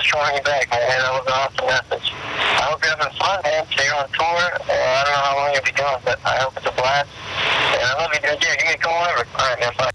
for calling me back, man. That was an awesome message. I hope you're having fun, man. So you're on tour. I don't know how long you'll be doing, but I hope it's a blast. And I love you, dude. Yeah, give me a call whenever. All right, man. Bye.